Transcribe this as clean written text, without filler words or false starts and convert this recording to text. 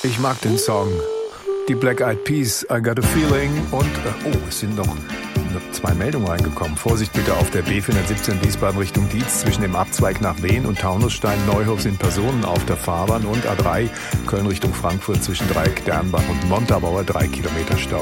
Ich mag den Song. Die Black Eyed Peas, I Got a Feeling. Und, es sind noch 2 Meldungen reingekommen. Vorsicht bitte auf der B417 Wiesbaden Richtung Dietz. Zwischen dem Abzweig nach Wehen und Taunusstein-Neuhof sind Personen auf der Fahrbahn. Und A3 Köln Richtung Frankfurt zwischen Dreieck, Dernbach und Montabaur 3 Kilometer Stau.